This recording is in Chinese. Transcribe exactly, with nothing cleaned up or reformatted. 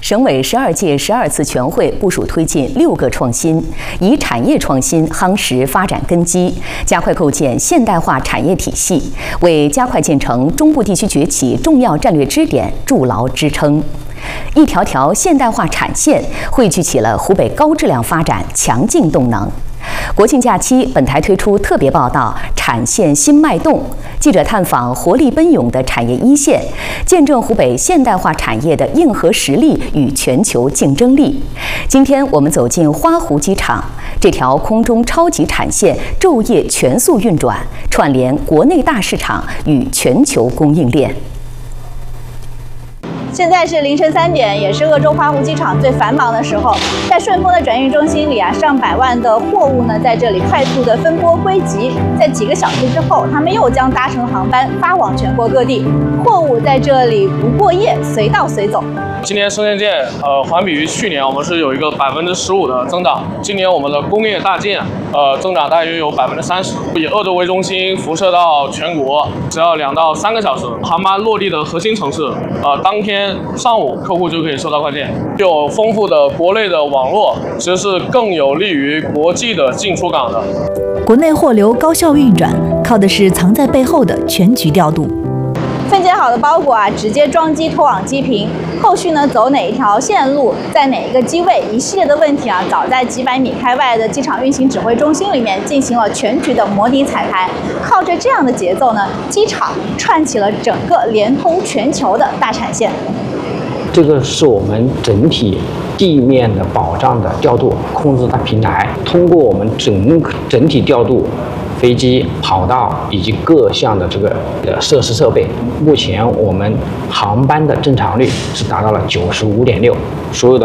省委十二届十二次全会部署推进六个创新，以产业创新夯实发展根基，加快构建现代化产业体系，为加快建成中部地区崛起重要战略支点筑牢支撑。一条条现代化产线汇聚起了湖北高质量发展强劲动能。国庆假期，本台推出特别报道《产线新脉动》，记者探访活力奔涌的产业一线，见证湖北现代化产业的硬核实力与全球竞争力。今天我们走进花湖机场，这条空中超级产线昼夜全速运转，串联国内大市场与全球供应链。 现在是凌晨三点，也是鄂州花湖机场最繁忙的时候。在顺丰的转运中心里啊，上百万的货物呢在这里快速的分拨归集，在几个小时之后，他们又将搭乘航班发往全国各地。货物在这里不过夜，随到随走。 今年生鲜件呃环比于去年，我们是有一个百分之十五的增长。今年我们的工业大件呃增长大约有百分之三十，以鄂州为中心辐射到全国，只要两到三个小时，航班落地的核心城市，呃当天上午客户就可以收到快件。有丰富的国内的网络，其实是更有利于国际的进出港的。 国内货流高效运转，靠的是藏在背后的全局调度。 分拣好的包裹啊，直接装机拖往机坪，后续呢走哪一条线路，在哪一个机位，一系列的问题啊，早在几百米开外的机场运行指挥中心里面进行了全局的模拟彩排。靠着这样的节奏呢，机场串起了整个连通全球的大产线。 这个是我们整体地面的保障的调度控制的平台，通过我们整整体调度飞机、跑道以及各项的这个呃设施设备，目前我们航班的正常率是达到了九十五点六，所有的